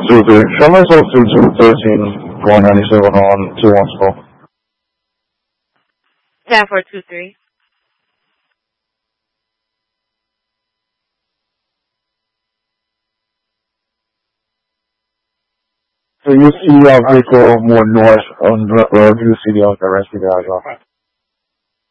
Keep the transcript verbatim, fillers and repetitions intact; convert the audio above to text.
two three. Show myself to two thirteen, four ninety-seven on two one four. ten four two three. So you see a vehicle more north on the road, you see the other rest of the guys off.